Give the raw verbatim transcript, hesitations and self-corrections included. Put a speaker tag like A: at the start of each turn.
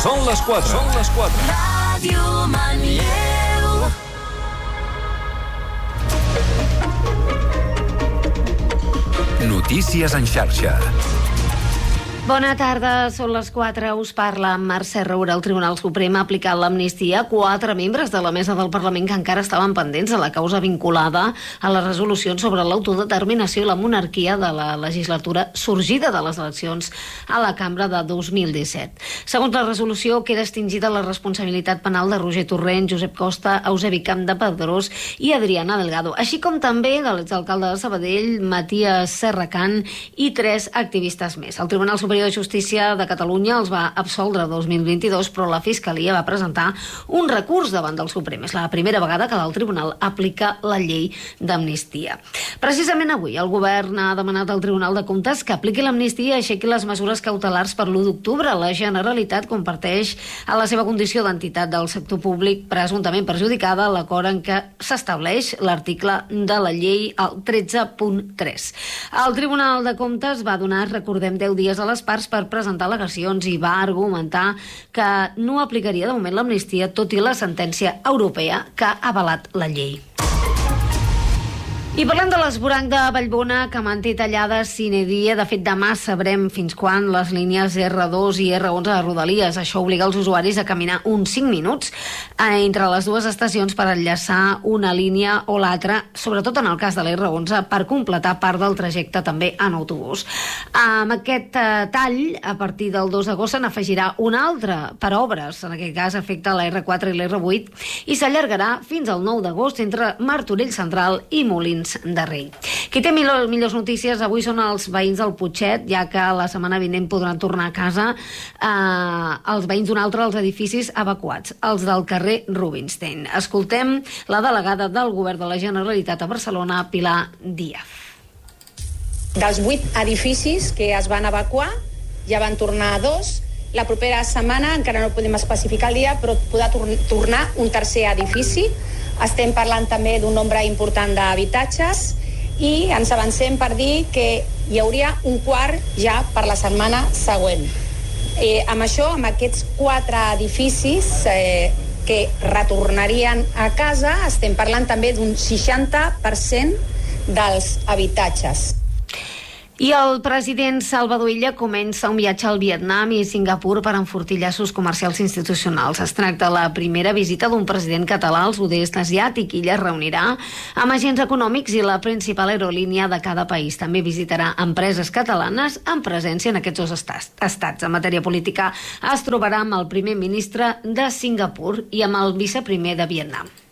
A: Són les quatre. Són les quatre.
B: Ràdio Manlleu.
A: Notícies en xarxa.
C: Bona tarda, són les quatre. Us parla Mercè Roura. El Tribunal Suprem ha aplicat l'amnistia a quatre membres de la mesa del Parlament que encara estaven pendents de la causa vinculada a les resolucions sobre l'autodeterminació i la monarquia de la legislatura sorgida de les eleccions a la cambra de dos mil disset. Segons la resolució, queda extingida la responsabilitat penal de Roger Torrent, Josep Costa, Eusebi Campdepadrós i Adriana Delgado, així com també de l'exalcalde de Sabadell, Matías Serracant, i tres activistes més. El Tribunal Suprem de Justícia de Catalunya els va absoldre dos mil vint-i-dos, però la Fiscalia va presentar un recurs davant del Suprem. És la primera vegada que el Tribunal aplica la llei d'amnistia. Precisament avui el govern ha demanat al Tribunal de Comptes que apliqui l'amnistia i aixequi les mesures cautelars per l'u d'octubre. La Generalitat comparteix a la seva condició d'entitat del sector públic presumptament perjudicada l'acord en què s'estableix l'article de la llei al tretze punt tres. El Tribunal de Comptes va donar, recordem, deu dies a les parts per presentar al·legacions i va argumentar que no aplicaria de moment l'amnistia, tot i la sentència europea que ha avalat la llei. I parlem de l'esvoranc de Vallbona, que manté tallades sine die. De fet, demà sabrem fins quan les línies erre dos i erre onze de Rodalies. Això obliga els usuaris a caminar uns cinc minuts entre les dues estacions per enllaçar una línia o l'altra, sobretot en el cas de l'erre onze, per completar part del trajecte també en autobús. Amb aquest eh, tall, a partir del dos d'agost se n'afegirà un altre per obres. En aquest cas afecta l'erre quatre i l'erre vuit i s'allargarà fins al nou d'agost entre Martorell Central i Molins de Rei. Qui té millor, millors notícies avui són els veïns del Putxet, ja que la setmana vinent podran tornar a casa eh, els veïns d'un altre dels edificis evacuats, els del carrer Rubinstein. Escoltem la delegada del Govern de la Generalitat a Barcelona, Pilar Díaz.
D: Dels vuit edificis que es van evacuar, ja van tornar a dos. La propera setmana, encara no podem especificar el dia, però podrà tor- tornar un tercer edifici. Estem parlant també d'un nombre important d'habitatges i ens avancem per dir que hi hauria un quart ja per la setmana següent. Eh, amb això, amb aquests quatre edificis eh, que retornarien a casa, estem parlant també d'un seixanta per cent dels habitatges.
C: I el president Salvador Illa comença un viatge al Vietnam i Singapur per enfortir llaços comercials institucionals. Es tracta de la primera visita d'un president català al sud-est asiàtic. Illa es reunirà amb agents econòmics i la principal aerolínia de cada país. També visitarà empreses catalanes amb presència en aquests dos estats. En matèria política es trobarà amb el primer ministre de Singapur i amb el viceprimer de Vietnam.